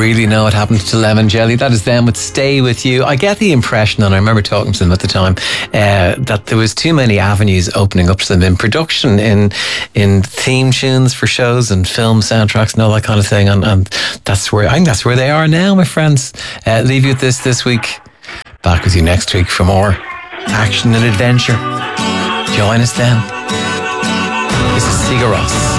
really know what happened to Lemon Jelly. That is them with Stay With You. I get the impression, and I remember talking to them at the time, that there was too many avenues opening up to them in production, in theme tunes for shows and film soundtracks and all that kind of thing. And I think that's where they are now, my friends. Leave you with this week. Back with you next week for more action and adventure. Join us then. This is Sigur Rós.